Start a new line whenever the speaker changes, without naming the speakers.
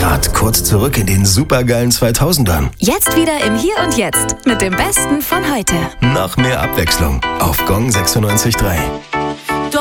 Grad kurz zurück in den supergeilen 2000ern.
Jetzt wieder im Hier und Jetzt mit dem Besten von heute.
Noch mehr Abwechslung auf Gong 96.3.